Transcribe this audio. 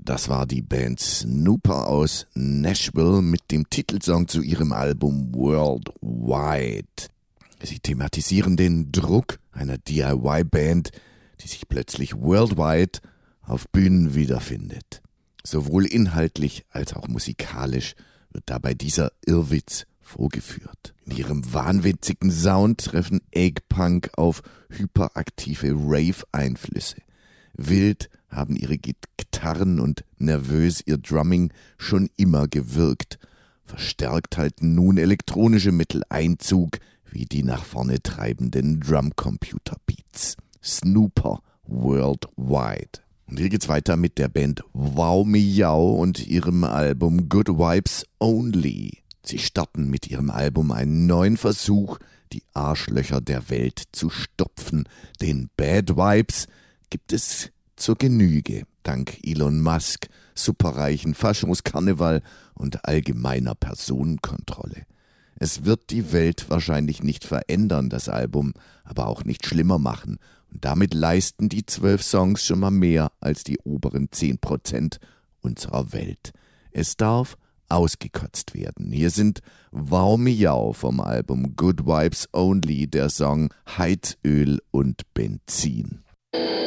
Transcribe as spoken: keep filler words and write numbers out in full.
Das war die Band Snooper aus Nashville mit dem Titelsong zu ihrem Album Worldwide. Sie thematisieren den Druck einer D I Y-Band, die sich plötzlich worldwide auf Bühnen wiederfindet. Sowohl inhaltlich als auch musikalisch wird dabei dieser Irrwitz vorgeführt. In ihrem wahnwitzigen Sound treffen Eggpunk auf hyperaktive Rave-Einflüsse. Wild haben ihre Gitarren und nervös ihr Drumming schon immer gewirkt. Verstärkt halten nun elektronische Mittel Einzug, wie die nach vorne treibenden Drumcomputer-Beats. Snooper Worldwide. Und hier geht's weiter mit der Band Wow Miau und ihrem Album Good Vibes Only. Sie starten mit ihrem Album einen neuen Versuch, die Arschlöcher der Welt zu stopfen. Den Bad Vibes gibt es zur Genüge, dank Elon Musk, superreichen Faschingskarneval und allgemeiner Personenkontrolle. Es wird die Welt wahrscheinlich nicht verändern, das Album, aber auch nicht schlimmer machen. Und damit leisten die zwölf Songs schon mal mehr als die oberen zehn Prozent unserer Welt. Es darf ausgekotzt werden. Hier sind Wow Miau vom Album Good Vibes Only, der Song Heizöl und Benzin.